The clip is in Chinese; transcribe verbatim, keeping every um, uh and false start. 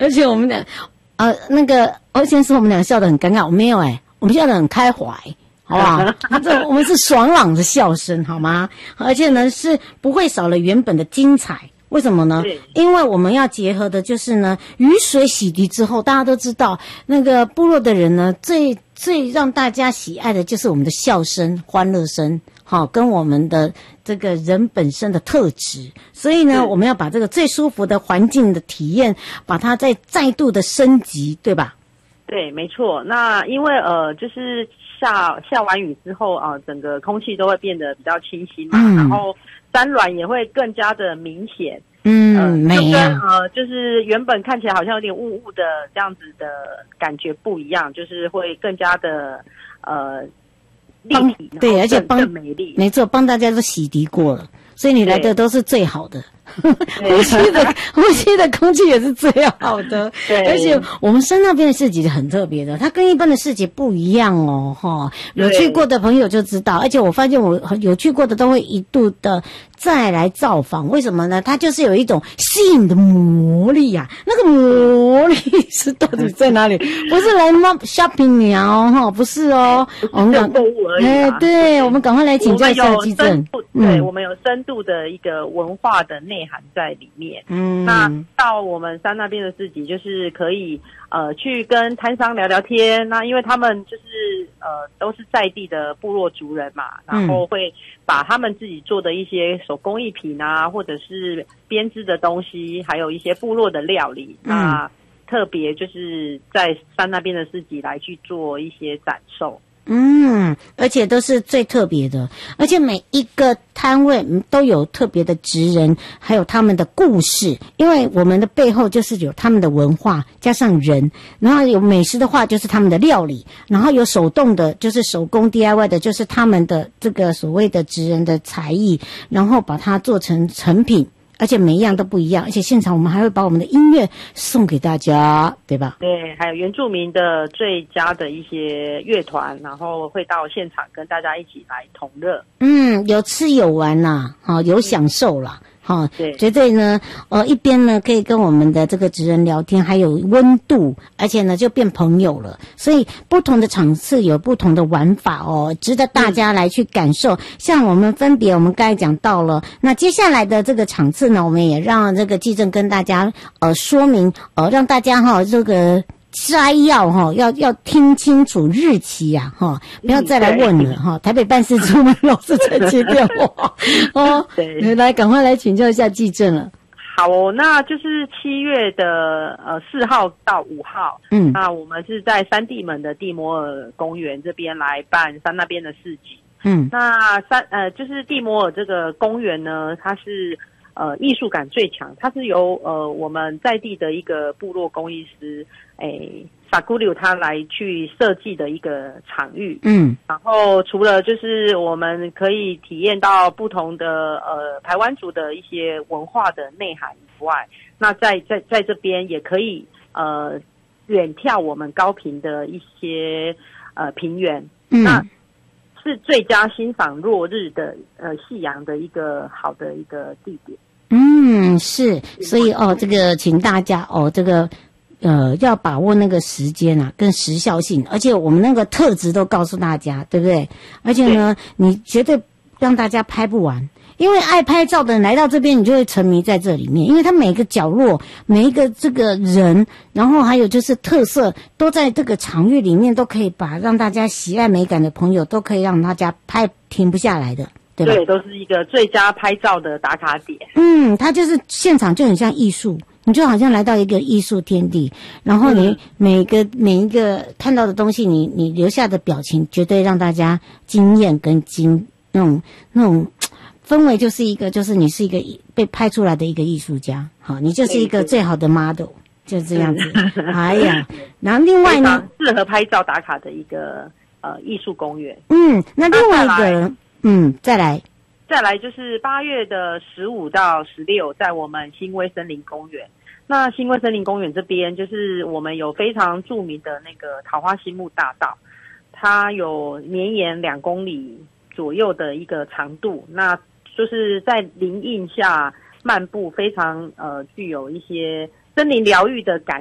而且我们俩，呃，那个欧先生，我们俩笑得很尴尬，我没有哎、欸，我们笑得很开怀。好不好？这我们是爽朗的笑声，好吗？而且呢，是不会少了原本的精彩。为什么呢？因为我们要结合的就是呢，雨水洗涤之后，大家都知道，那个部落的人呢，最最让大家喜爱的就是我们的笑声、欢乐声，好，跟我们的这个人本身的特质。所以呢，我们要把这个最舒服的环境的体验，把它再再度的升级，对吧？ 对，没错。那因为呃，就是下下完雨之后啊、呃，整个空气都会变得比较清新嘛，嗯、然后山峦也会更加的明显。 嗯，呃、美啊。呃，就是原本看起来好像有点雾雾的这样子的感觉不一样，就是会更加的呃立体， 对，而且帮更美丽。 没错，帮大家都洗涤过了，所以你来的都是最好的。呼吸的呼吸的空气也是最好的，对。而且我们山那边的市集很特别的，它跟一般的市集不一样哦，哈。有去过的朋友就知道，而且我发现我有去过的都会一度的再来造访，为什么呢？它就是有一种吸引的魔力呀、啊，那个魔力是到底在哪里？不是来 shopping 鸟哈，不是哦， 我们讲购物而已、啊。 哎，对，我们赶快来请教一下基正。 对，我们有深度的一个文化的内涵在里面。嗯，那到我们山那边的市集，就是可以呃去跟摊商聊聊天。那因为他们就是呃都是在地的部落族人嘛，然后会把他们自己做的一些手工艺品啊，或者是编织的东西，还有一些部落的料理，嗯、那特别就是在山那边的市集来去做一些展售。 嗯，而且都是最特别的，而且每一个摊位都有特别的职人，还有他们的故事，因为我们的背后就是有他们的文化加上人，然后有美食的话就是他们的料理，然后有手动的就是手工 D I Y 的，就是他们的这个所谓的职人的才艺，然后把它做成成品。而且每一样都不一样，而且现场我们还会把我们的音乐送给大家，对吧？ 对，还有原住民的最佳的一些乐团，然后会到现场跟大家一起来同乐。 嗯，有吃有玩啦，好、哦、有享受啦。好、哦， 对， 绝对呢，呃，一边呢可以跟我们的这个职人聊天，还有温度，而且呢就变朋友了。所以不同的场次有不同的玩法哦，值得大家来去感受。嗯、像我们分别，我们刚才讲到了，那接下来的这个场次呢，我们也让这个纪政跟大家呃说明，呃，让大家哈、哦、这个。摘要哈，要要听清楚日期呀、啊、哈，不要再来问了哈、嗯。台北办事处们老是在接电话哦，对，来赶快来请教一下纪政了。 好哦，那就是七月的呃四号到五号，嗯，那我们是在山地门的地摩尔公园这边来办山那边的市集，嗯，那山呃就是地摩尔这个公园呢，它是。呃，艺术感最强，它是由呃我们在地的一个部落工艺师，诶，萨古柳他来去设计的一个场域。嗯，然后除了就是我们可以体验到不同的呃台湾族的一些文化的内涵以外，那在在在这边也可以呃远眺我们高屏的一些呃平原。嗯，那是最佳欣赏落日的呃夕阳的一个好的一个地点。 嗯，是，所以哦，这个请大家哦，这个呃要把握那个时间啊，跟时效性，而且我们那个特质都告诉大家，对不对？而且呢，你绝对让大家拍不完。因为爱拍照的人来到这边，你就会沉迷在这里面，因为它每个角落、每一个这个人，然后还有就是特色，都在这个场域里面，都可以把让大家喜爱美感的朋友，都可以让大家拍停不下来的，对吧？ 对，都是一个最佳拍照的打卡点。 嗯，它就是现场就很像艺术，你就好像来到一个艺术天地，然后你每个、嗯、每一个看到的东西，你你留下的表情，绝对让大家惊艳跟惊那种那种。氛围就是一个，就是你是一个被拍出来的一个艺术家，好，你就是一个最好的 model， 就这样子。哎呀，然后另外呢， 适合拍照打卡的一个呃艺术公园。 嗯，那另外一个，嗯，再来， 再来就是八月的十五到十六，在我们新威森林公园。那新威森林公园这边，就是我们有非常著名的那个桃花心木大道，它有绵延两公里左右的一个长度，那就是在林荫下漫步，非常呃具有一些森林疗愈的感